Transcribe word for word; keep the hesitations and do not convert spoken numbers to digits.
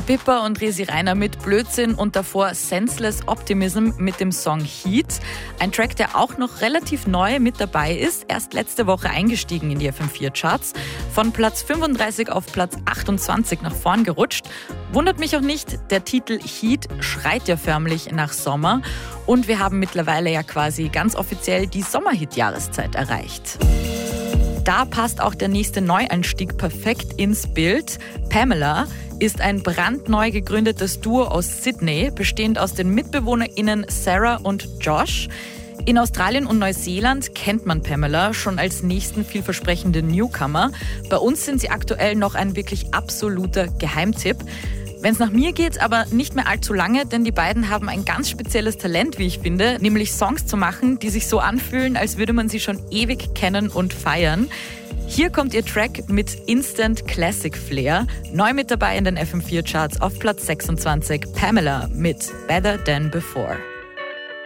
Pippa und Resi Reiner mit Blödsinn und davor Senseless Optimism mit dem Song Heat. Ein Track, der auch noch relativ neu mit dabei ist, erst letzte Woche eingestiegen in die F M vier Charts. Von Platz fünfunddreißig auf Platz achtundzwanzig nach vorn gerutscht. Wundert mich auch nicht, der Titel Heat schreit ja förmlich nach Sommer. Und wir haben mittlerweile ja quasi ganz offiziell die Sommerhit-Jahreszeit erreicht. Da passt auch der nächste Neueinstieg perfekt ins Bild. Pamela ist ein brandneu gegründetes Duo aus Sydney, bestehend aus den MitbewohnerInnen Sarah und Josh. In Australien und Neuseeland kennt man Pamela schon als nächsten vielversprechenden Newcomer. Bei uns sind sie aktuell noch ein wirklich absoluter Geheimtipp. Wenn es nach mir geht, aber nicht mehr allzu lange, denn die beiden haben ein ganz spezielles Talent, wie ich finde, nämlich Songs zu machen, die sich so anfühlen, als würde man sie schon ewig kennen und feiern. Hier kommt ihr Track mit Instant Classic Flair. Neu mit dabei in den F M vier Charts auf Platz sechsundzwanzig, Pamela mit Better Than Before.